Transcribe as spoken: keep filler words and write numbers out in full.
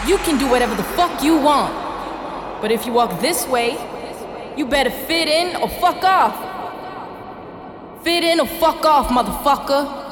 You can do whatever the fuck you want. But if you walk this way, you better fit in or fuck off. Fit in or fuck off, motherfucker.